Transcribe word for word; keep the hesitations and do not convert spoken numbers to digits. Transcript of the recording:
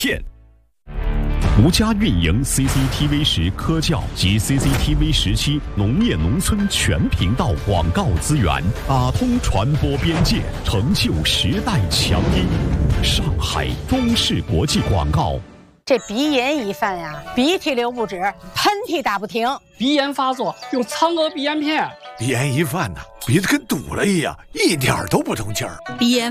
片。独家运营 C C T V 十科教及 C C T V 十七农业农村全频道广告资源，打通传播边界，成就时代强音。上海中视国际广告。 这鼻炎一犯呀，鼻涕流不止，喷嚏打不停， 鼻炎发作用苍娥鼻炎片。 鼻炎一犯呢，鼻子跟堵了一样，一点都不通气儿。 鼻炎